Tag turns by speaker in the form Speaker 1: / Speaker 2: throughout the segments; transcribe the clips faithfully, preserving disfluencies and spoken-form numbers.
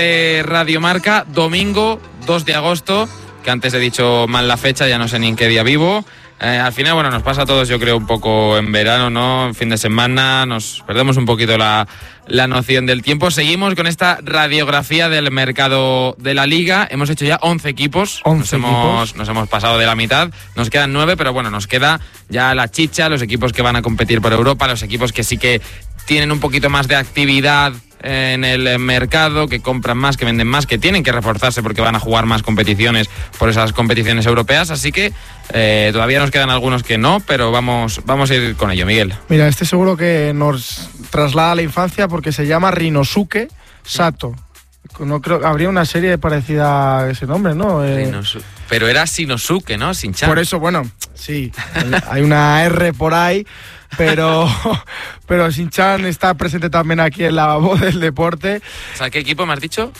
Speaker 1: Eh, Radio Marca, domingo dos de agosto, que antes he dicho mal la fecha, ya no sé ni en qué día vivo. Eh, al final, bueno, nos pasa a todos, yo creo, un poco en verano, ¿no? En fin de semana, nos perdemos un poquito la, la noción del tiempo. Seguimos con esta radiografía del mercado de la Liga. Hemos hecho ya once equipos.
Speaker 2: once
Speaker 1: nos,
Speaker 2: equipos.
Speaker 1: Hemos, nos hemos pasado de la mitad. Nos quedan nueve, pero bueno, nos queda ya la chicha, los equipos que van a competir por Europa, los equipos que sí que tienen un poquito más de actividad en el mercado, que compran más, que venden más, que tienen que reforzarse porque van a jugar más competiciones por esas competiciones europeas, así que eh, todavía nos quedan algunos que no, pero vamos, vamos a ir con ello, Miguel.
Speaker 2: Mira, este seguro que nos traslada a la infancia porque se llama Rinosuke Sato. No creo, habría una serie parecida a ese nombre, ¿no? Eh,
Speaker 1: Rinosu- pero era Shinosuke, ¿no? Shin-chan.
Speaker 2: por eso, bueno, sí, hay una R por ahí, pero, pero Shin-chan está presente también aquí en La Voz del Deporte.
Speaker 1: O sea, ¿qué equipo me has dicho?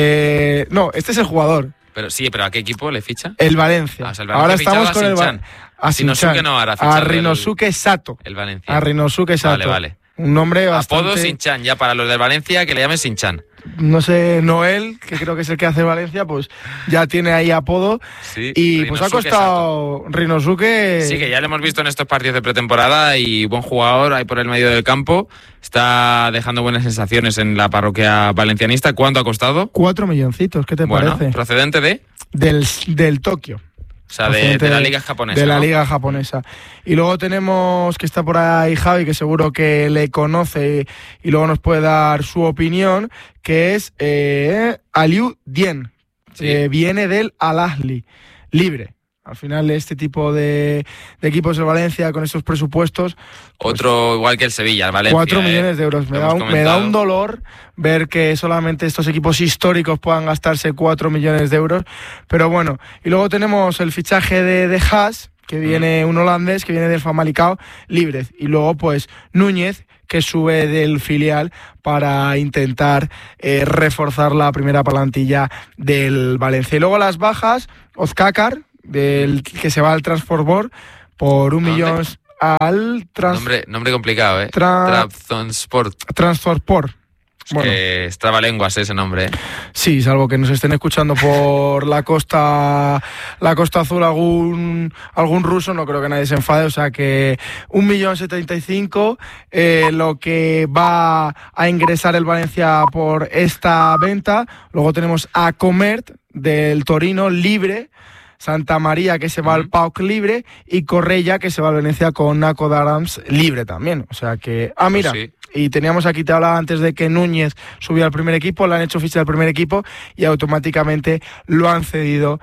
Speaker 2: Eh, no, este es el jugador,
Speaker 1: Pero sí, pero ¿a qué equipo le ficha?
Speaker 2: el Valencia.
Speaker 1: Ah, o sea, el Valencia
Speaker 2: Ahora
Speaker 1: ha fichado
Speaker 2: estamos
Speaker 1: a
Speaker 2: con el
Speaker 1: Shin-chan.
Speaker 2: Valencia. A
Speaker 1: Shinosuke
Speaker 2: Shin-chan.
Speaker 1: no, ahora ha
Speaker 2: A
Speaker 1: fichado el-
Speaker 2: Rinosuke Sato.
Speaker 1: El Valencia.
Speaker 2: A Rinosuke Sato.
Speaker 1: Vale, vale.
Speaker 2: Un nombre bastante...
Speaker 1: Apodo Shin-chan, ya para los del Valencia, que le llamen Shin-chan.
Speaker 2: No sé, Noel, que creo que es el que hace Valencia, pues ya tiene ahí apodo.
Speaker 1: Sí,
Speaker 2: Y pues ha
Speaker 1: Rinosuke
Speaker 2: costado Rinosuke.
Speaker 1: Sí, que ya lo hemos visto en estos partidos de pretemporada y buen jugador ahí por el medio del campo. Está dejando buenas sensaciones en la parroquia valencianista. ¿Cuánto ha costado?
Speaker 2: Cuatro milloncitos, ¿qué te
Speaker 1: Bueno,
Speaker 2: parece?
Speaker 1: procedente de...
Speaker 2: Del, del Tokio.
Speaker 1: O sea, de, de la liga japonesa,
Speaker 2: De la
Speaker 1: ¿no?
Speaker 2: liga japonesa. Y luego tenemos que está por ahí Javi, que seguro que le conoce y, y luego nos puede dar su opinión, que es eh, Aliou Dien,
Speaker 1: Sí.
Speaker 2: que viene del Al-Ahly, libre. Al final este tipo de, de equipos de Valencia con estos presupuestos... pues,
Speaker 1: Otro igual que el Sevilla, el Valencia.
Speaker 2: Cuatro
Speaker 1: ¿eh?
Speaker 2: millones de euros. Me
Speaker 1: Lo
Speaker 2: da,
Speaker 1: hemos
Speaker 2: un, me da
Speaker 1: comentado.
Speaker 2: un dolor ver que solamente estos equipos históricos puedan gastarse cuatro millones de euros. Pero bueno, y luego tenemos el fichaje de, de Haas, que viene un holandés, que viene del Famalicão, libre. Y luego pues Núñez, que sube del filial para intentar eh, reforzar la primera plantilla del Valencia. Y luego las bajas, Ozcácar, del que se va al Transport por un
Speaker 1: ¿A dónde?
Speaker 2: millón al trans,
Speaker 1: Nombre, nombre complicado, ¿eh?
Speaker 2: Tra-
Speaker 1: Trabzonspor.
Speaker 2: Transport.
Speaker 1: Es
Speaker 2: Bueno,
Speaker 1: que es trabalenguas ese nombre, ¿eh?
Speaker 2: sí, salvo que nos estén escuchando por la costa la costa azul algún algún ruso, no creo que nadie se enfade, o sea que un millón setenta y cinco eh, lo que va a ingresar el Valencia por esta venta. Luego tenemos a Comert del Torino libre, Santa María que se va al P A O K libre y Correia que se va al Venecia con Naco Darams libre también. O sea que, ah mira,
Speaker 1: Pues sí.
Speaker 2: y teníamos aquí, te hablaba antes de que Núñez subió al primer equipo, le han hecho ficha al primer equipo y automáticamente lo han cedido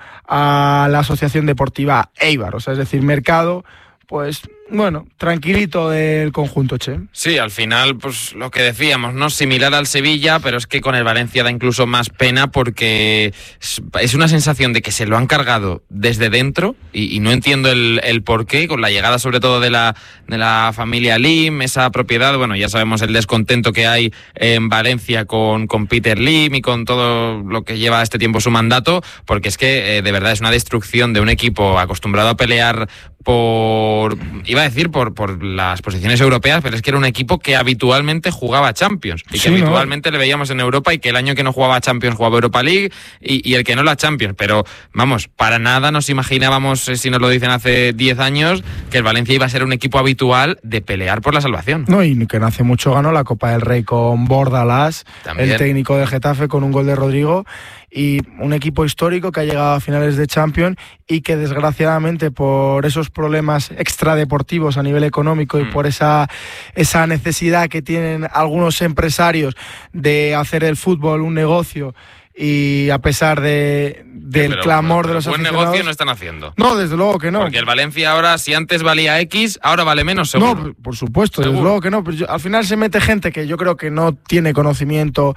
Speaker 2: a la Asociación Deportiva Eibar. O sea, es decir, mercado, pues bueno, tranquilito del conjunto, che.
Speaker 1: Sí, al final, pues lo que decíamos, ¿no? Similar al Sevilla, pero es que con el Valencia da incluso más pena porque es, es una sensación de que se lo han cargado desde dentro y, y no entiendo el, el por qué, con la llegada sobre todo de la, de la familia Lim, esa propiedad, bueno, ya sabemos el descontento que hay en Valencia con, con Peter Lim y con todo lo que lleva este tiempo su mandato, porque es que eh, de verdad es una destrucción de un equipo acostumbrado a pelear por, iba a decir por, por las posiciones europeas, pero es que era un equipo que habitualmente jugaba Champions y que
Speaker 2: Sí,
Speaker 1: habitualmente le veíamos en Europa y que el año que no jugaba Champions jugaba Europa League y, y el que no la Champions, pero vamos, para nada nos imaginábamos, eh, si nos lo dicen hace diez años, que el Valencia iba a ser un equipo habitual de pelear por la salvación.
Speaker 2: No, y que no hace mucho ganó la Copa del Rey con Bordalás,
Speaker 1: También.
Speaker 2: el técnico del Getafe, con un gol de Rodrigo, y un equipo histórico que ha llegado a finales de Champions y que desgraciadamente por esos problemas extradeportivos a nivel económico y
Speaker 1: Mm.
Speaker 2: por esa, esa necesidad que tienen algunos empresarios de hacer el fútbol un negocio, y a pesar de, del
Speaker 1: Pero,
Speaker 2: clamor
Speaker 1: pero
Speaker 2: de los
Speaker 1: buen
Speaker 2: aficionados...
Speaker 1: negocio no están haciendo.
Speaker 2: No, desde luego que no.
Speaker 1: Porque el Valencia ahora, si antes valía X, ahora vale menos, seguro.
Speaker 2: No, por supuesto,
Speaker 1: Seguro.
Speaker 2: desde luego que no. Pero yo- al final se mete gente que yo creo que no tiene conocimiento,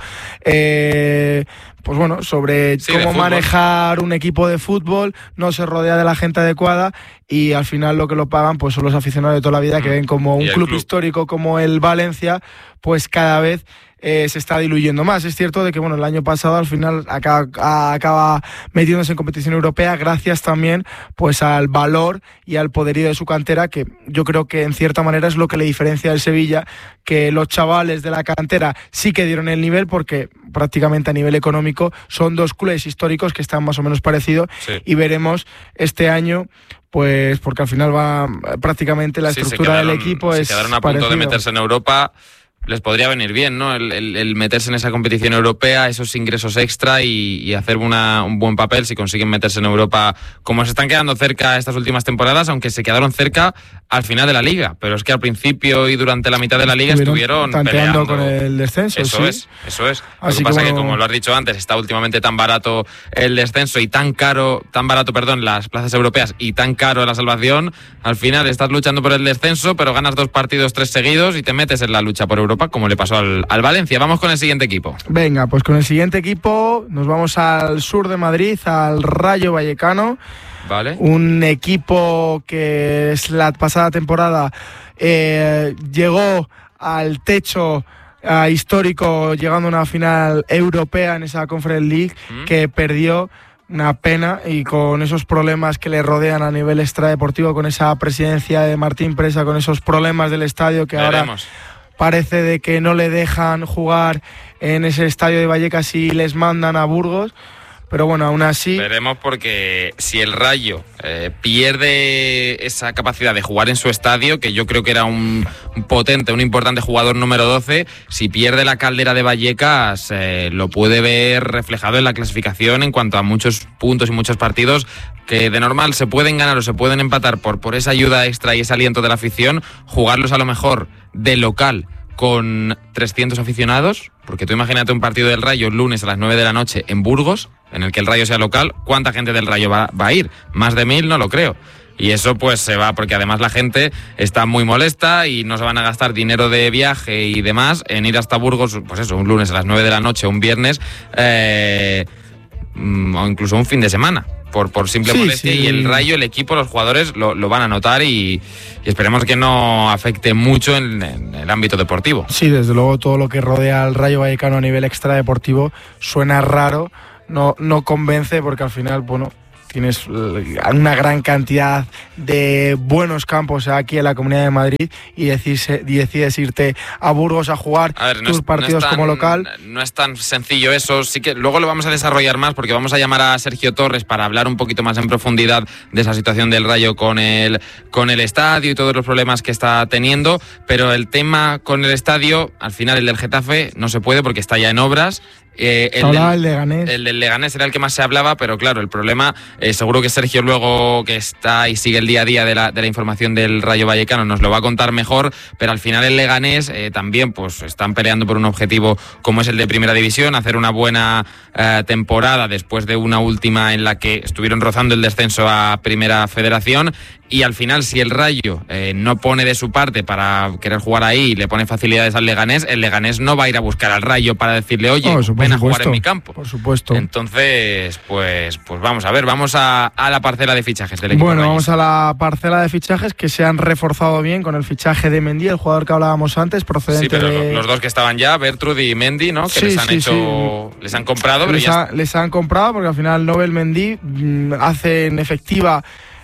Speaker 2: eh, pues bueno, sobre
Speaker 1: Sí, de
Speaker 2: cómo
Speaker 1: fútbol.
Speaker 2: manejar un equipo de fútbol, no se rodea de la gente adecuada y al final lo que lo pagan pues son los aficionados de toda la vida que
Speaker 1: Mm.
Speaker 2: ven como
Speaker 1: Y
Speaker 2: un
Speaker 1: el
Speaker 2: club,
Speaker 1: club.
Speaker 2: histórico como el Valencia, pues cada vez eh, se está diluyendo más. Es cierto de que bueno, el año pasado al final acaba, acaba metiéndose en competición europea gracias también pues al valor y al poderío de su cantera, que yo creo que en cierta manera es lo que le diferencia del Sevilla, que los chavales de la cantera sí que dieron el nivel, porque prácticamente a nivel económico son dos clubes históricos que están más o menos parecidos, sí. Y veremos este año, pues porque al final va prácticamente la sí, estructura quedaron, del equipo
Speaker 1: se
Speaker 2: es
Speaker 1: quedaron a
Speaker 2: parecido.
Speaker 1: punto de meterse en Europa. Les podría venir bien, ¿no? El, el, el meterse en esa competición europea, esos ingresos extra y, y hacer una, un buen papel si consiguen meterse en Europa, como se están quedando cerca estas últimas temporadas, aunque se quedaron cerca al final de la Liga. Pero es que al principio y durante la mitad de la Liga estuvieron, estuvieron peleando
Speaker 2: con el descenso.
Speaker 1: Eso
Speaker 2: sí.
Speaker 1: es, eso es.
Speaker 2: Así
Speaker 1: Lo que pasa es
Speaker 2: como...
Speaker 1: que, como lo has dicho antes, está últimamente tan barato el descenso y tan caro, tan barato, perdón, las plazas europeas y tan caro la salvación. Al final estás luchando por el descenso, pero ganas dos partidos, tres seguidos y te metes en la lucha por Europa, como le pasó al al Valencia. Vamos con el siguiente equipo.
Speaker 2: Venga, pues con el siguiente equipo nos vamos al sur de Madrid, al Rayo Vallecano.
Speaker 1: Vale.
Speaker 2: Un equipo que es la pasada temporada eh, llegó al techo uh, histórico, llegando a una final europea en esa Conference League, ¿Mm? que perdió. Una pena, y con esos problemas que le rodean a nivel extradeportivo, con esa presidencia de Martín Presa, con esos problemas del estadio que Veremos. ahora parece de que no le dejan jugar en ese estadio de Vallecas y les mandan a Burgos. Pero bueno, aún así...
Speaker 1: Veremos, porque si el Rayo eh, pierde esa capacidad de jugar en su estadio, que yo creo que era un, un potente, un importante jugador número doce, si pierde la Caldera de Vallecas, eh, lo puede ver reflejado en la clasificación en cuanto a muchos puntos y muchos partidos que de normal se pueden ganar o se pueden empatar por, por esa ayuda extra y ese aliento de la afición, jugarlos a lo mejor de local con trescientos aficionados, porque tú imagínate un partido del Rayo el lunes a las nueve de la noche en Burgos, en el que el Rayo sea local, ¿cuánta gente del Rayo va, va a ir? Más de mil, no lo creo. Y eso pues se va, porque además la gente está muy molesta y no se van a gastar dinero de viaje y demás en ir hasta Burgos, pues eso, un lunes a las nueve de la noche, un viernes, eh, o incluso un fin de semana. Por, por simple sí, molestia, sí. Y el Rayo, el equipo, los jugadores lo, lo van a notar y, y esperemos que no afecte mucho en, en el ámbito deportivo.
Speaker 2: Sí, desde luego todo lo que rodea al Rayo Vallecano a nivel extradeportivo suena raro, no, no convence, porque al final, bueno, tienes una gran cantidad de buenos campos aquí en la Comunidad de Madrid y decides, y decides irte a Burgos a jugar a ver, tus no es, partidos no es tan, como local.
Speaker 1: No es tan sencillo eso, sí que luego lo vamos a desarrollar más, porque vamos a llamar a Sergio Torres para hablar un poquito más en profundidad de esa situación del Rayo con el, con el estadio y todos los problemas que está teniendo, pero el tema con el estadio, al final el del Getafe no se puede porque está ya en obras. Eh, el, del,
Speaker 2: el, Leganés.
Speaker 1: el del Leganés era el que más se hablaba, pero claro, el problema, eh, seguro que Sergio luego, que está y sigue el día a día de la, de la información del Rayo Vallecano, nos lo va a contar mejor, pero al final el Leganés eh, también pues están peleando por un objetivo como es el de Primera División, hacer una buena eh, temporada después de una última en la que estuvieron rozando el descenso a Primera Federación. Y al final, si el Rayo eh, no pone de su parte para querer jugar ahí y le pone facilidades al Leganés, el Leganés no va a ir a buscar al Rayo para decirle, oye,
Speaker 2: oh,
Speaker 1: ven a jugar en mi campo.
Speaker 2: Por supuesto.
Speaker 1: Entonces, pues, pues vamos a ver, vamos a, a la parcela de fichajes del equipo.
Speaker 2: Bueno, vamos a la parcela de fichajes que se han reforzado bien con el fichaje de Mendy, el jugador que hablábamos antes, procedente
Speaker 1: sí, pero
Speaker 2: de...
Speaker 1: los dos que estaban ya, Bertrud y Mendy, ¿no? Que
Speaker 2: sí,
Speaker 1: les han
Speaker 2: sí,
Speaker 1: hecho, sí. les han comprado, pero
Speaker 2: les,
Speaker 1: ya
Speaker 2: ha, les han comprado porque al final Nobel Mendy mmm, hacen efectiva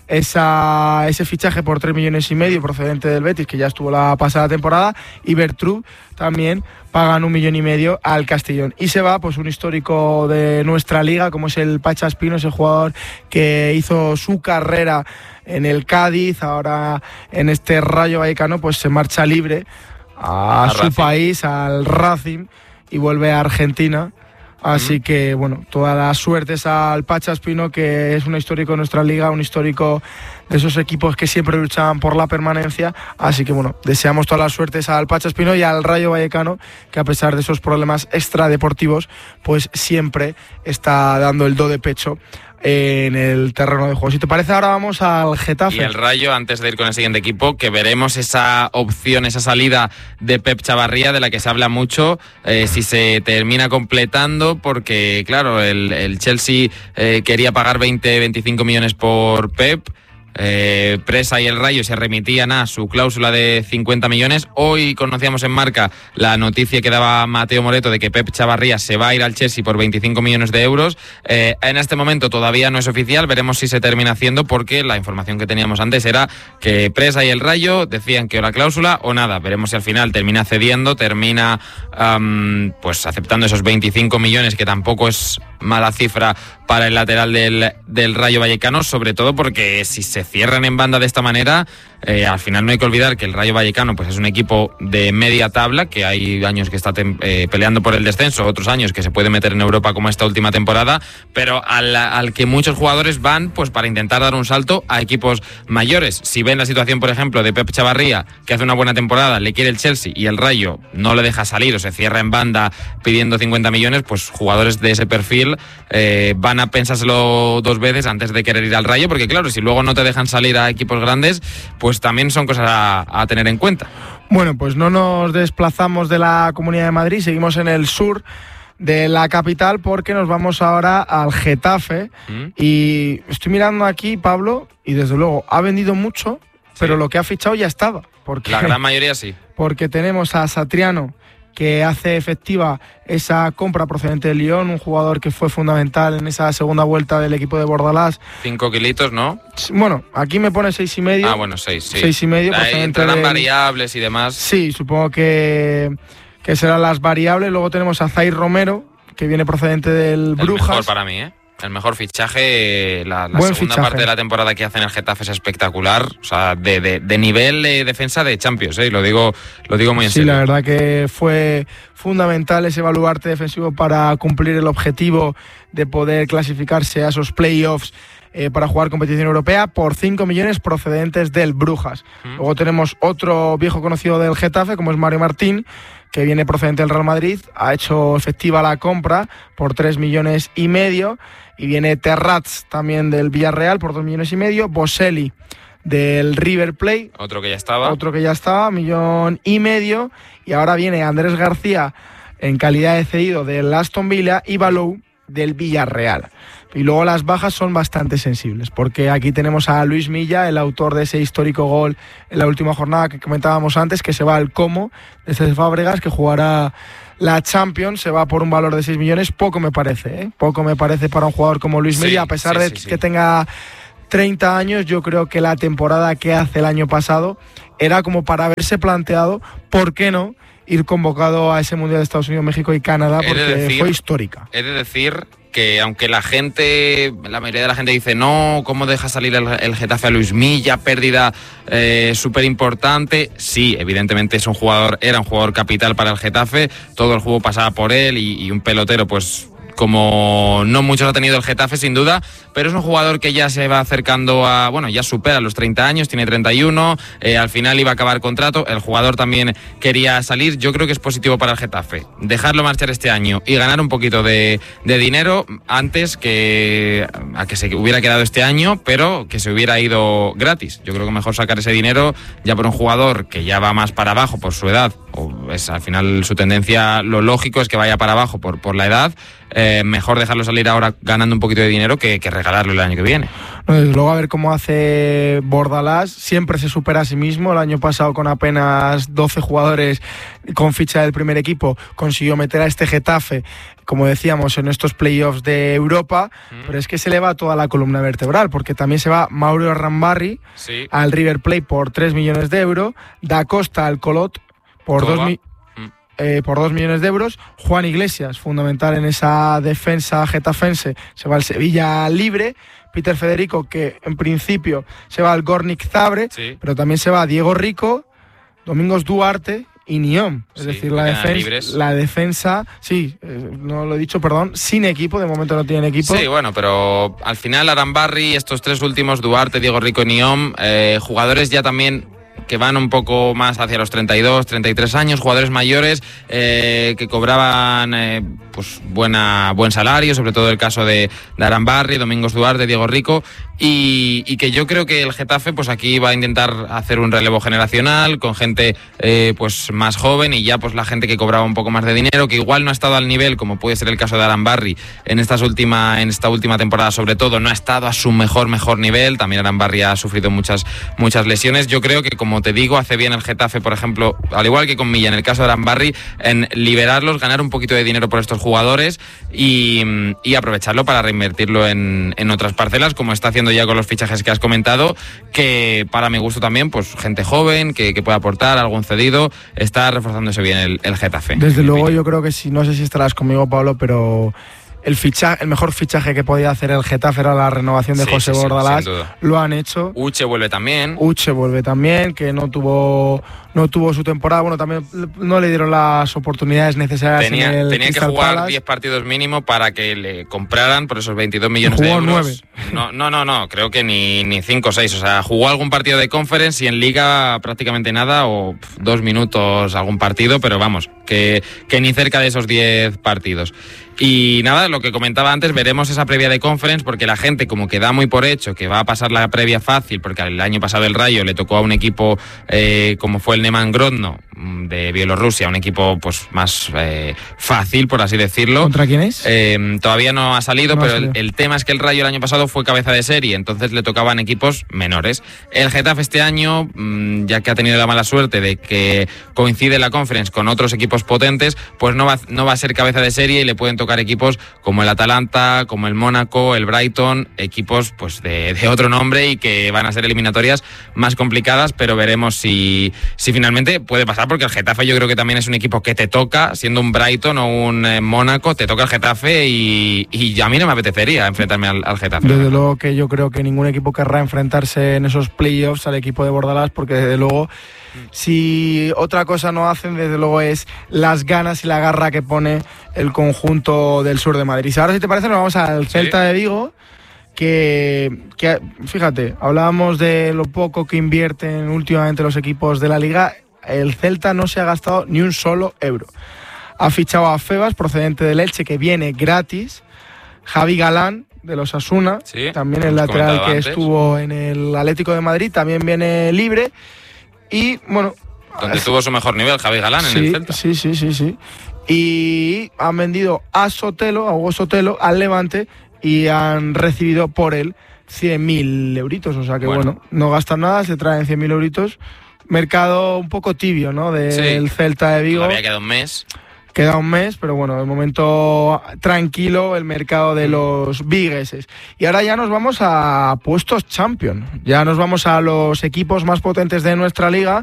Speaker 2: Esa, ese fichaje por tres millones y medio procedente del Betis, que ya estuvo la pasada temporada, y Bertrud también pagan un millón y medio al Castellón. Y se va pues un histórico de nuestra liga, como es el Pacha Espino, ese jugador que hizo su carrera en el Cádiz, ahora en este Rayo Vallecano, pues se marcha libre a, a su Racing. país, al Racing, y vuelve a Argentina. Así que, bueno, todas las suertes al Pacha Espino, que es un histórico de nuestra liga, un histórico de esos equipos que siempre luchaban por la permanencia. Así que, bueno, deseamos todas las suertes al Pacha Espino y al Rayo Vallecano, que a pesar de esos problemas extradeportivos, pues siempre está dando el do de pecho en el terreno de juego. Si te parece, ahora vamos al Getafe.
Speaker 1: Y el Rayo, antes de ir con el siguiente equipo, que veremos esa opción, esa salida de Pep Chavarría, de la que se habla mucho, eh, si se termina completando, porque claro, el, el Chelsea eh, quería pagar veinte, veinticinco millones por Pep. eh, Presa y el Rayo se remitían a su cláusula de cincuenta millones. Hoy conocíamos en Marca la noticia que daba Mateo Moreto de que Pep Chavarría se va a ir al Chelsea por veinticinco millones de euros. Eh, en este momento todavía no es oficial, veremos si se termina haciendo, porque la información que teníamos antes era que Presa y el Rayo decían que o la cláusula o nada. Veremos si al final termina cediendo, termina um, pues aceptando esos veinticinco millones, que tampoco es mala cifra para el lateral del, del Rayo Vallecano, sobre todo porque si se cierran en banda de esta manera, eh, al final no hay que olvidar que el Rayo Vallecano pues es un equipo de media tabla, que hay años que está tem- eh, peleando por el descenso, otros años que se puede meter en Europa como esta última temporada, pero al, al que muchos jugadores van pues para intentar dar un salto a equipos mayores. Si ven la situación, por ejemplo, de Pep Chavarría, que hace una buena temporada, le quiere el Chelsea y el Rayo no le deja salir o se cierra en banda pidiendo cincuenta millones, pues jugadores de ese perfil eh, van a pensárselo dos veces antes de querer ir al Rayo, porque claro, si luego no te dejan salir a equipos grandes, pues también son cosas a, a tener en cuenta.
Speaker 2: Bueno, pues no nos desplazamos de la Comunidad de Madrid, seguimos en el sur de la capital, porque nos vamos ahora al Getafe. ¿Mm? Y estoy mirando aquí, Pablo, y desde luego ha vendido mucho, sí, pero lo que ha fichado ya estaba. Porque,
Speaker 1: la gran mayoría sí.
Speaker 2: Porque tenemos a Satriano, que hace efectiva esa compra procedente de Lyon, un jugador que fue fundamental en esa segunda vuelta del equipo de Bordalás.
Speaker 1: Cinco kilitos, ¿no?
Speaker 2: Bueno, aquí me pone seis y medio.
Speaker 1: Ah, bueno, seis, sí.
Speaker 2: Seis y medio.
Speaker 1: Ahí entrarán del... variables y demás.
Speaker 2: Sí, supongo que, que serán las variables. Luego tenemos a Zaire Romero, que viene procedente del
Speaker 1: el
Speaker 2: Brujas.
Speaker 1: Mejor para mí, ¿eh? El mejor fichaje, la, la segunda
Speaker 2: fichaje.
Speaker 1: parte de la temporada que hace en el Getafe es espectacular, o sea, de, de, de nivel de defensa de Champions, ¿eh? lo digo, lo digo muy en
Speaker 2: sí,
Speaker 1: serio.
Speaker 2: Sí, la verdad que fue fundamental ese baluarte defensivo para cumplir el objetivo de poder clasificarse a esos playoffs eh, para jugar competición europea por cinco millones procedentes del Brujas. ¿Mm? Luego tenemos otro viejo conocido del Getafe, como es Mario Martín, que viene procedente del Real Madrid, ha hecho efectiva la compra por tres millones y medio, y viene Terrats también del Villarreal por dos millones y medio, Boselli del River Plate,
Speaker 1: otro que ya estaba,
Speaker 2: otro que ya estaba, millón y medio, y ahora viene Andrés García en calidad de cedido del Aston Villa y Balou del Villarreal. Y luego las bajas son bastante sensibles, porque aquí tenemos a Luis Milla, el autor de ese histórico gol en la última jornada que comentábamos antes, que se va al Como de Cés Fábregas, que jugará la Champions, se va por un valor de seis millones. Poco me parece, ¿eh? Poco me parece para un jugador como Luis Milla, sí, a pesar sí, de sí, que sí. tenga treinta años. Yo creo que la temporada que hace el año pasado era como para haberse planteado, ¿por qué no?, ir convocado a ese Mundial de Estados Unidos, México y Canadá, porque decir, fue histórica.
Speaker 1: He de decir que aunque la gente, la mayoría de la gente dice no, ¿cómo deja salir el, el Getafe a Luis Milla? Pérdida eh, súper importante. Sí, evidentemente es un jugador, era un jugador capital para el Getafe, todo el juego pasaba por él y, y un pelotero pues como no muchos ha tenido el Getafe, sin duda, pero es un jugador que ya se va acercando a, bueno, ya supera los treinta años, tiene treinta y uno, eh, al final iba a acabar contrato, el jugador también quería salir. Yo creo que es positivo para el Getafe dejarlo marchar este año y ganar un poquito de, de dinero antes que a que se hubiera quedado este año, pero que se hubiera ido gratis. Yo creo que mejor sacar ese dinero ya por un jugador que ya va más para abajo por su edad, o es al final su tendencia, lo lógico es que vaya para abajo por, por la edad. Eh, mejor dejarlo salir ahora ganando un poquito de dinero que, que regalarlo el año que viene.
Speaker 2: No, desde luego, a ver cómo hace Bordalás. Siempre se supera a sí mismo. El año pasado, con apenas doce jugadores con ficha del primer equipo, consiguió meter a este Getafe, como decíamos, en estos playoffs de Europa, mm. pero es que se le va toda la columna vertebral, porque también se va Mauro Rambarri
Speaker 1: sí.
Speaker 2: al River Plate por tres millones de euros, Da Costa al Colot por dos millones Eh, por dos millones de euros. Juan Iglesias, fundamental en esa defensa getafense, se va al Sevilla libre. Peter Federico, que en principio se va al Gornik Zabrze, sí. pero también se va Diego Rico, Domingos Duarte y Niom. Es sí, decir, la, defen- la defensa, sí, eh, no lo he dicho, perdón, sin equipo, de momento no tienen equipo.
Speaker 1: Sí, bueno, pero al final Arambarri, estos tres últimos, Duarte, Diego Rico y Niom, eh, jugadores ya también que van un poco más hacia los treinta y dos, treinta y tres años, jugadores mayores eh, que cobraban eh, pues buena, buen salario, sobre todo el caso de, de Arambarri, Domingos Duarte, Diego Rico. y, y que yo creo que el Getafe pues aquí va a intentar hacer un relevo generacional con gente eh, pues más joven y ya pues la gente que cobraba un poco más de dinero, que igual no ha estado al nivel, como puede ser el caso de Arambarri en, estas última, en esta última temporada, sobre todo no ha estado a su mejor mejor nivel. También Arambarri ha sufrido muchas, muchas lesiones. Yo creo que, como te digo, hace bien el Getafe, por ejemplo, al igual que con Milla en el caso de Arambarri, en liberarlos, ganar un poquito de dinero por estos jugadores y, y aprovecharlo para reinvertirlo en, en otras parcelas, como está haciendo ya con los fichajes que has comentado, que para mi gusto también, pues gente joven que, que puede aportar, algún cedido, está reforzándose bien el, el Getafe.
Speaker 2: Desde luego, yo creo que sí, no sé si estarás conmigo, Pablo, pero el fichaje, el mejor fichaje que podía hacer el Getafe era la renovación de sí, José sí, Bordalás. Sí, lo han hecho.
Speaker 1: Uche vuelve también.
Speaker 2: Uche vuelve también, que no tuvo no tuvo su temporada. Bueno, también no le dieron las oportunidades necesarias.
Speaker 1: Tenía,
Speaker 2: en el
Speaker 1: tenía que jugar
Speaker 2: Palace.
Speaker 1: diez partidos mínimo para que le compraran por esos veintidós millones
Speaker 2: jugó
Speaker 1: de euros.
Speaker 2: nueve.
Speaker 1: No, no, no, no, creo que ni, ni cinco o seis. O sea, jugó algún partido de Conference y en Liga prácticamente nada, o pff, dos minutos algún partido, pero vamos, que, que ni cerca de esos diez partidos. Y nada, lo que comentaba antes, veremos esa previa de Conference, porque la gente como que da muy por hecho que va a pasar la previa fácil, porque el año pasado el Rayo le tocó a un equipo eh, como fue el Neman Grodno de Bielorrusia, un equipo pues más eh, fácil, por así decirlo.
Speaker 2: ¿Contra quién es?
Speaker 1: Eh, todavía no ha salido,
Speaker 2: no
Speaker 1: pero
Speaker 2: ha salido.
Speaker 1: El, el tema es que el Rayo el año pasado fue cabeza de serie, entonces le tocaban equipos menores. El Getafe este año, ya que ha tenido la mala suerte de que coincide la Conference con otros equipos potentes, pues no va, no va a ser cabeza de serie y le pueden tocar equipos como el Atalanta, como el Mónaco, el Brighton, equipos pues de, de otro nombre y que van a ser eliminatorias más complicadas, pero veremos si, si finalmente puede pasar, porque el Getafe yo creo que también es un equipo que te toca, siendo un Brighton o un eh, Mónaco, te toca el Getafe y, y a mí no me apetecería enfrentarme al, al Getafe.
Speaker 2: Desde luego que yo creo que ningún equipo querrá enfrentarse en esos playoffs al equipo de Bordalás, porque desde luego si otra cosa no hacen, desde luego es las ganas y la garra que pone el conjunto del sur de Madrid. Ahora, si te parece, nos vamos al Celta sí. de Vigo, que, que fíjate, hablábamos de lo poco que invierten últimamente los equipos de la Liga. El Celta no se ha gastado ni un solo euro. Ha fichado a Febas, procedente del Elche, que viene gratis. Javi Galán, de los Asuna, sí, también el lateral que antes. estuvo en el Atlético de Madrid, también viene libre. Y bueno,
Speaker 1: donde tuvo su mejor nivel Javi Galán
Speaker 2: sí,
Speaker 1: en el Celta.
Speaker 2: Sí, sí, sí, sí. Y han vendido a Sotelo, a Hugo Sotelo, al Levante, y han recibido por él cien mil euritos. O sea que bueno, bueno no gastan nada, se traen cien mil euritos. Mercado un poco tibio, ¿no? Del sí. Celta de Vigo.
Speaker 1: Todavía queda un mes.
Speaker 2: Queda un mes, pero bueno, de momento tranquilo el mercado de los vigueses. Y ahora ya nos vamos a puestos champion. Ya nos vamos a los equipos más potentes de nuestra liga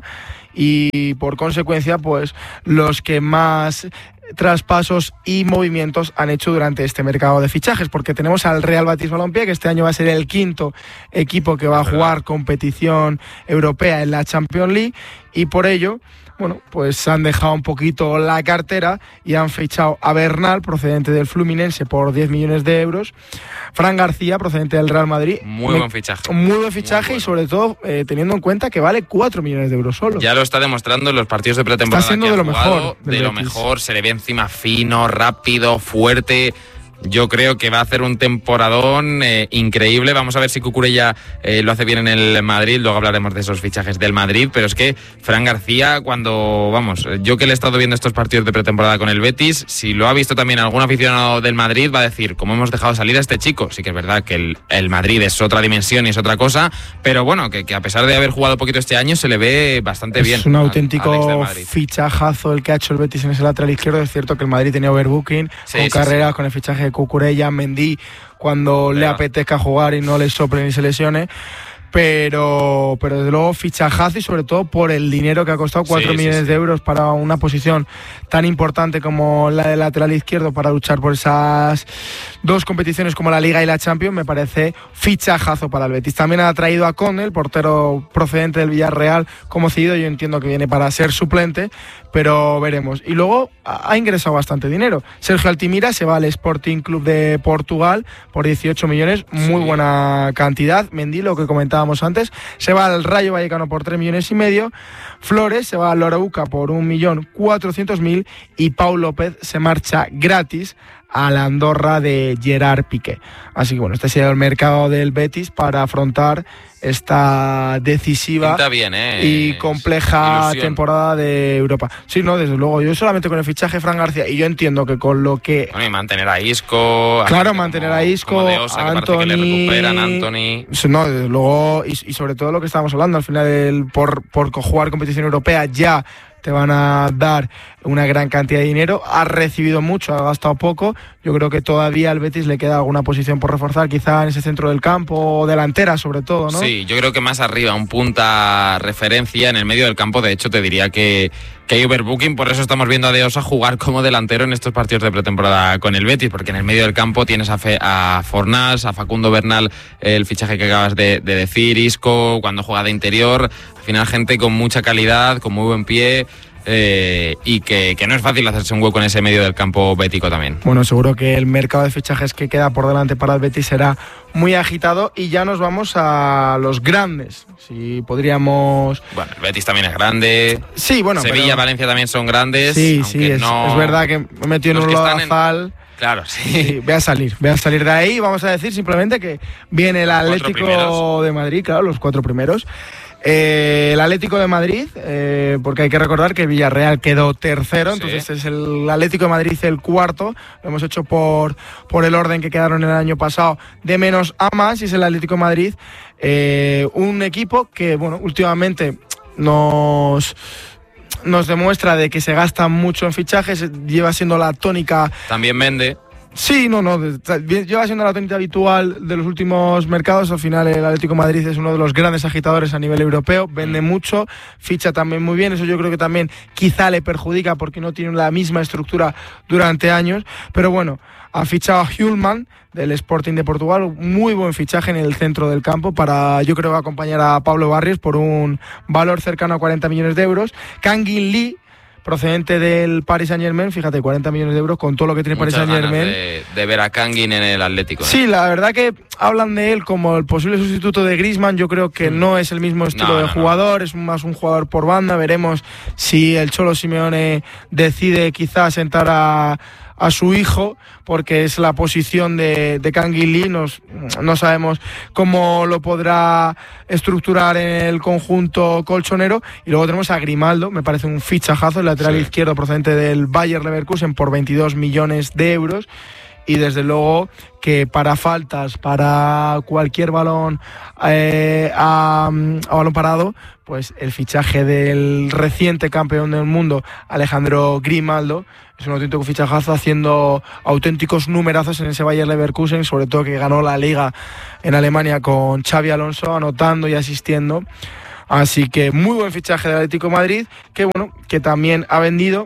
Speaker 2: y por consecuencia, pues los que más traspasos y movimientos han hecho durante este mercado de fichajes, porque tenemos al Real Betis Balompié, que este año va a ser el quinto equipo que va a jugar competición europea en la Champions League, y por ello, bueno, pues han dejado un poquito la cartera y han fichado a Bernal, procedente del Fluminense, por diez millones de euros. Fran García, procedente del Real Madrid.
Speaker 1: Muy buen fichaje.
Speaker 2: Muy buen fichaje. Muy bueno. Y sobre todo eh, teniendo en cuenta que vale cuatro millones de euros solo.
Speaker 1: Ya lo está demostrando en los partidos de pretemporada.
Speaker 2: Está siendo
Speaker 1: que
Speaker 2: de lo
Speaker 1: jugado,
Speaker 2: mejor.
Speaker 1: De lo Betis. mejor, se le ve encima fino, rápido, fuerte. Yo creo que va a hacer un temporadón eh, increíble. Vamos a ver si Cucurella eh, lo hace bien en el Madrid. Luego hablaremos de esos fichajes del Madrid. Pero es que Fran García, cuando, vamos, yo que le he estado viendo estos partidos de pretemporada con el Betis, si lo ha visto también algún aficionado del Madrid, va a decir, ¿cómo hemos dejado salir a este chico? Sí que es verdad que el, el Madrid es otra dimensión y es otra cosa, pero bueno, que, que a pesar de haber jugado poquito este año, se le ve bastante
Speaker 2: es
Speaker 1: bien.
Speaker 2: Es un auténtico fichajazo el que ha hecho el Betis en ese lateral izquierdo. Es cierto que el Madrid tenía overbooking, sí, con sí, carreras, sí. con el fichaje de Cucurella, Mendy, cuando pero. le apetezca jugar y no le sople ni se lesione. Pero, pero desde luego fichajazo, y sobre todo por el dinero que ha costado, cuatro millones sí, sí, sí. de euros para una posición tan importante como la de lateral izquierdo, para luchar por esas dos competiciones como la Liga y la Champions. Me parece fichajazo para el Betis. También ha traído a Conde, el portero procedente del Villarreal, como cedido. Yo entiendo que viene para ser suplente, pero veremos. Y luego ha ingresado bastante dinero. Sergio Altimira se va al Sporting Club de Portugal por dieciocho millones, muy sí. buena cantidad. Mendy, lo que comentaba antes, se va al Rayo Vallecano por tres millones y medio. Flores se va al Arauca por un millón cuatrocientos mil y Pau López se marcha gratis a la Andorra de Gerard Piqué. Así que bueno, este sería el mercado del Betis para afrontar esta decisiva
Speaker 1: bien, ¿eh?
Speaker 2: y compleja
Speaker 1: Ilusión.
Speaker 2: temporada de Europa. Sí, no, desde luego. Yo solamente con el fichaje de Fran García, y yo entiendo que con lo que...
Speaker 1: Bueno, y mantener a Isco...
Speaker 2: Claro,
Speaker 1: a
Speaker 2: mantener
Speaker 1: como,
Speaker 2: a Isco,
Speaker 1: como de Osa,
Speaker 2: a
Speaker 1: que
Speaker 2: Anthony...
Speaker 1: parece que le recuperan a Anthony...
Speaker 2: No, desde luego, y, y sobre todo lo que estábamos hablando, al final, el, por, por jugar competición europea ya te van a dar una gran cantidad de dinero, ha recibido mucho, ha gastado poco. Yo creo que todavía al Betis le queda alguna posición por reforzar, quizá en ese centro del campo, delantera sobre todo, ¿no?
Speaker 1: Sí, yo creo que más arriba, un punta referencia en el medio del campo. De hecho, te diría que, que hay overbooking, por eso estamos viendo a De Osa jugar como delantero en estos partidos de pretemporada con el Betis, porque en el medio del campo tienes a, Fe, a Fornals, a Facundo Bernal, el fichaje que acabas de, de decir, Isco, cuando juega de interior, al final gente con mucha calidad, con muy buen pie... Eh, y que, que no es fácil hacerse un hueco en ese medio del campo bético también.
Speaker 2: Bueno, seguro que el mercado de fichajes que queda por delante para el Betis será muy agitado, y ya nos vamos a los grandes. Si podríamos...
Speaker 1: Bueno, el Betis también es grande.
Speaker 2: Sí, bueno,
Speaker 1: Sevilla,
Speaker 2: pero...
Speaker 1: Valencia también son grandes.
Speaker 2: Sí, sí, es,
Speaker 1: no...
Speaker 2: es verdad que me he metido en un lodazal. En...
Speaker 1: Claro, sí.
Speaker 2: sí. Voy a salir, voy a salir de ahí. Vamos a decir simplemente que viene el Atlético de Madrid, claro, los cuatro primeros. Eh, el Atlético de Madrid, eh, porque hay que recordar que Villarreal quedó tercero, sí. Entonces es el Atlético de Madrid el cuarto. Lo hemos hecho por, por el orden que quedaron el año pasado, de menos a más, y es el Atlético de Madrid, eh, un equipo que, bueno, últimamente nos... nos demuestra de que se gasta mucho en fichajes, lleva siendo la tónica.
Speaker 1: También vende.
Speaker 2: Sí, no, no, lleva siendo la tónica habitual de los últimos mercados. Al final el Atlético de Madrid es uno de los grandes agitadores a nivel europeo, vende mucho, ficha también muy bien, eso yo creo que también quizá le perjudica porque no tiene la misma estructura durante años, pero bueno, ha fichado a Hjulman del Sporting de Portugal, muy buen fichaje en el centro del campo para, yo creo, acompañar a Pablo Barrios por un valor cercano a cuarenta millones de euros. Kangin Lee, procedente del Paris Saint-Germain, fíjate, cuarenta millones de euros con todo lo que tiene Muchas Paris Saint-Germain.
Speaker 1: De, de ver a Kangin en el Atlético, ¿eh?
Speaker 2: Sí, la verdad que hablan de él como el posible sustituto de Griezmann. Yo creo que mm. no es el mismo estilo no, de no, jugador, no. es más un jugador por banda. Veremos si el Cholo Simeone decide quizás sentar a, a su hijo, porque es la posición de, de Kangin Lee. Nos, no sabemos cómo lo podrá estructurar en el conjunto colchonero. Y luego tenemos a Grimaldo, me parece un fichajazo, el lateral sí. izquierdo procedente del Bayer Leverkusen por veintidós millones de euros. Y desde luego que para faltas, para cualquier balón eh, a, a balón parado, pues el fichaje del reciente campeón del mundo, Alejandro Grimaldo, es un auténtico fichajazo, haciendo auténticos numerazos en ese Bayer Leverkusen, sobre todo que ganó la Liga en Alemania con Xabi Alonso, anotando y asistiendo. Así que muy buen fichaje del Atlético de Madrid, que bueno, que también ha vendido.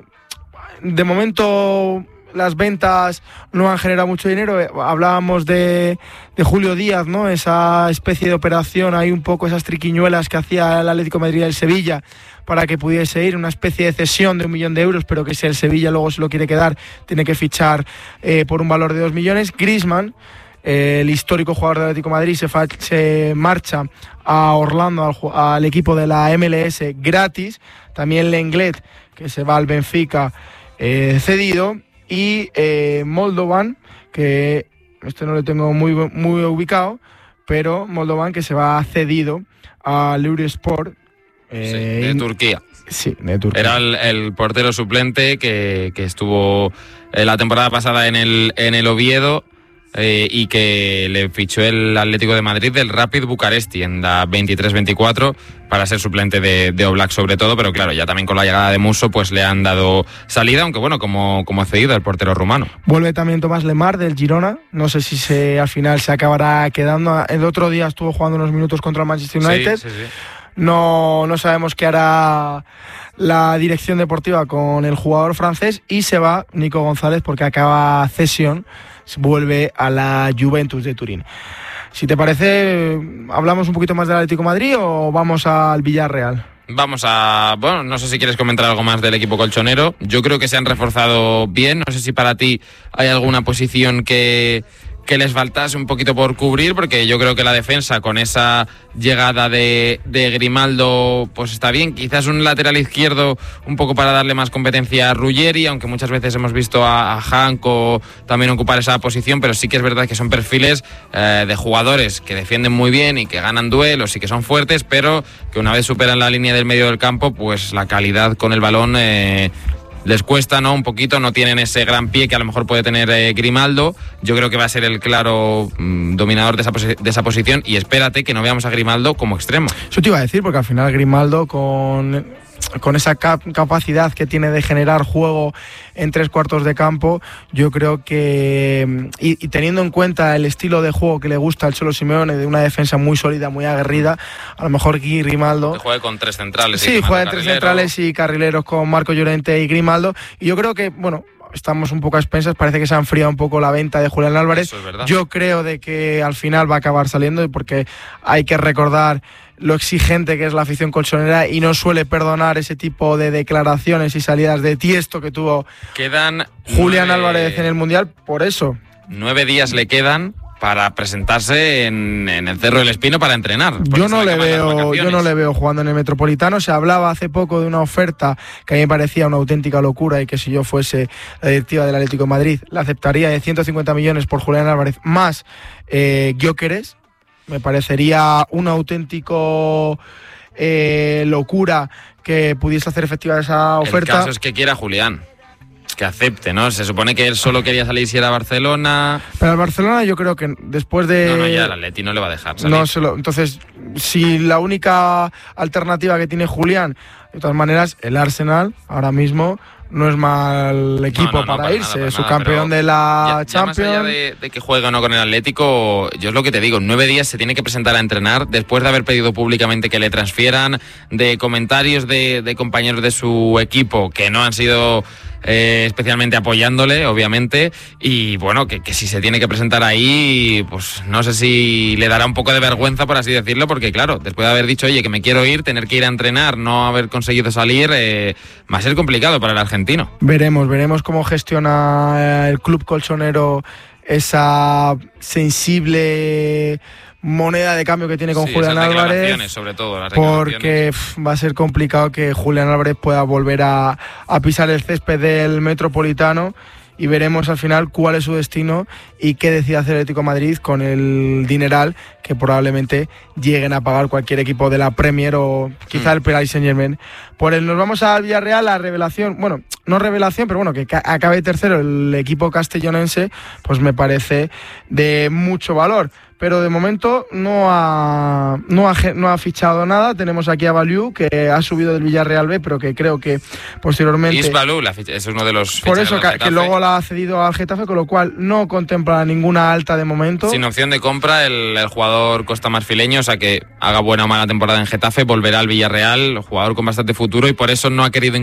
Speaker 2: De momento las ventas no han generado mucho dinero. Hablábamos de, de Julio Díaz, ¿no? Esa especie de operación, hay un poco esas triquiñuelas que hacía el Atlético de Madrid y el Sevilla para que pudiese ir, una especie de cesión de un millón de euros, pero que si el Sevilla luego se lo quiere quedar, tiene que fichar eh, por un valor de dos millones. Griezmann, eh, el histórico jugador del Atlético de Madrid, se, fa- se marcha a Orlando, al, al equipo de la M L S gratis. También Lenglet, que se va al Benfica eh, cedido. Y eh, Moldovan, que este no lo tengo muy, muy ubicado, pero Moldovan, que se va cedido a Lurispor.
Speaker 1: Eh, sí, de Turquía.
Speaker 2: Sí, de Turquía.
Speaker 1: Era el, el portero suplente que, que estuvo la temporada pasada en el, en el Oviedo eh, y que le fichó el Atlético de Madrid del Rapid Bucaresti en la veintitrés veinticuatro para ser suplente de, de Oblak sobre todo, pero claro, ya también con la llegada de Musso pues le han dado salida, aunque bueno, como, como ha cedido el portero rumano.
Speaker 2: Vuelve también Tomás Lemar del Girona, no sé si se, al final se acabará quedando. El otro día estuvo jugando unos minutos contra el Manchester United. Sí, sí, sí. No, no sabemos qué hará la dirección deportiva con el jugador francés, y se va Nico González porque acaba cesión, vuelve a la Juventus de Turín. Si te parece, ¿hablamos un poquito más del Atlético de Madrid o vamos al Villarreal?
Speaker 1: Vamos a... Bueno, no sé si quieres comentar algo más del equipo colchonero. Yo creo que se han reforzado bien. No sé si para ti hay alguna posición que... que les faltase un poquito por cubrir, porque yo creo que la defensa con esa llegada de, de Grimaldo pues está bien. Quizás un lateral izquierdo un poco para darle más competencia a Ruggeri, aunque muchas veces hemos visto a, a Janko también ocupar esa posición, pero sí que es verdad que son perfiles eh, de jugadores que defienden muy bien y que ganan duelos y que son fuertes, pero que una vez superan la línea del medio del campo, pues la calidad con el balón eh, les cuesta, ¿no? Un poquito, no tienen ese gran pie que a lo mejor puede tener eh, Grimaldo. Yo creo que va a ser el claro mmm, dominador de esa, posi- de esa posición, y espérate que no veamos a Grimaldo como extremo.
Speaker 2: Eso te iba a decir, porque al final Grimaldo con, con esa cap- capacidad que tiene de generar juego en tres cuartos de campo, yo creo que, y, y teniendo en cuenta el estilo de juego que le gusta al Cholo Simeone, de una defensa muy sólida, muy aguerrida, a lo mejor Grimaldo...
Speaker 1: Que juegue con tres centrales.
Speaker 2: Sí, juega en tres centrales y carrileros con Marco Llorente y Grimaldo, y yo creo que, bueno, estamos un poco a expensas, parece que se ha enfriado un poco la venta de Julián Álvarez.
Speaker 1: Eso es verdad.
Speaker 2: Yo creo de que al final va a acabar saliendo, porque hay que recordar lo exigente que es la afición colchonera y no suele perdonar ese tipo de declaraciones y salidas de tiesto que tuvo
Speaker 1: Quedan
Speaker 2: Julián
Speaker 1: nueve,
Speaker 2: Álvarez en el Mundial, por eso.
Speaker 1: Nueve días le quedan para presentarse en, en el Cerro del Espino para entrenar.
Speaker 2: Yo no le veo, yo no le veo jugando en el Metropolitano. Se hablaba hace poco de una oferta que a mí me parecía una auténtica locura, y que si yo fuese la directiva del Atlético de Madrid la aceptaría, de ciento cincuenta millones por Julián Álvarez más eh, Gyökeres. Me parecería un auténtico eh, locura que pudiese hacer efectiva esa oferta.
Speaker 1: El caso es que quiera Julián, que acepte, ¿no? Se supone que él solo quería salir si era Barcelona.
Speaker 2: Pero al Barcelona yo creo que después de...
Speaker 1: No, no, ya el Atleti no le va a dejar salir.
Speaker 2: No se lo... Entonces, si la única alternativa que tiene Julián, de todas maneras, el Arsenal ahora mismo no es mal equipo
Speaker 1: no, no, no,
Speaker 2: para,
Speaker 1: para
Speaker 2: irse,
Speaker 1: nada, para
Speaker 2: su
Speaker 1: nada,
Speaker 2: campeón de la
Speaker 1: ya, ya
Speaker 2: Champions.
Speaker 1: Más allá de, de que juegue o no con el Atlético, yo es lo que te digo, nueve días se tiene que presentar a entrenar después de haber pedido públicamente que le transfieran, de comentarios de, de compañeros de su equipo que no han sido eh, especialmente apoyándole, obviamente, y bueno, que, que si se tiene que presentar ahí, pues no sé si le dará un poco de vergüenza, por así decirlo, porque claro, después de haber dicho, oye, que me quiero ir, tener que ir a entrenar, no haber conseguido salir, eh, va a ser complicado para el argentino.
Speaker 2: Veremos, veremos cómo gestiona el club colchonero esa sensible moneda de cambio que tiene con
Speaker 1: sí,
Speaker 2: Julián Álvarez,
Speaker 1: sobre todo, las
Speaker 2: porque pff, va a ser complicado que Julián Álvarez pueda volver a, a pisar el césped del Metropolitano, y veremos al final cuál es su destino y qué decide hacer el Atlético de Madrid con el dineral que probablemente lleguen a pagar cualquier equipo de la Premier o quizá el Paris Saint-Germain. Por él nos vamos al Villarreal, la revelación, bueno, no revelación, pero bueno, que acabe tercero el equipo castellonense, pues me parece de mucho valor. Pero de momento no ha, no ha, no ha fichado nada. Tenemos aquí a Baliu, que ha subido del Villarreal B, pero que creo que posteriormente...
Speaker 1: Is Baliu, es uno de los...
Speaker 2: Por eso, que, que luego la ha cedido al Getafe, con lo cual no contempla ninguna alta de momento.
Speaker 1: Sin opción de compra, el, el jugador costamarfileño, o sea que haga buena o mala temporada en Getafe, volverá al Villarreal, jugador con bastante futuro, y por eso no ha querido